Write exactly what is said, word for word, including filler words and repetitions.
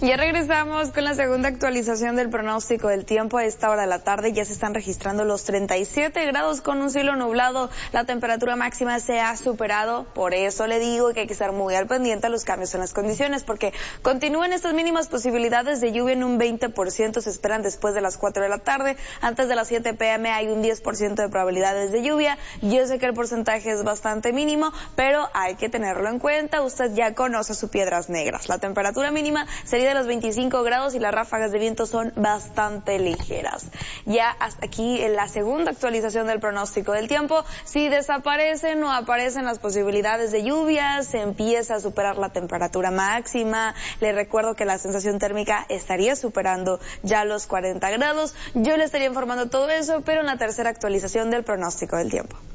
Ya regresamos con la segunda actualización del pronóstico del tiempo. A esta hora de la tarde ya se están registrando los treinta y siete grados con un cielo nublado. La temperatura máxima se ha superado, por eso le digo que hay que estar muy al pendiente a los cambios en las condiciones, porque continúan estas mínimas posibilidades de lluvia en un veinte por ciento, se esperan después de las cuatro de la tarde. Antes de las siete pe eme hay un diez por ciento de probabilidades de lluvia. Yo sé que el porcentaje es bastante mínimo, pero hay que tenerlo en cuenta. Usted ya conoce sus Piedras Negras. La temperatura mínima sería de los veinticinco grados y las ráfagas de viento son bastante ligeras. Ya hasta aquí en la segunda actualización del pronóstico del tiempo. Si desaparecen o aparecen las posibilidades de lluvias, se empieza a superar la temperatura máxima. Les recuerdo que la sensación térmica estaría superando ya los cuarenta grados. Yo le estaría informando todo eso, pero en la tercera actualización del pronóstico del tiempo.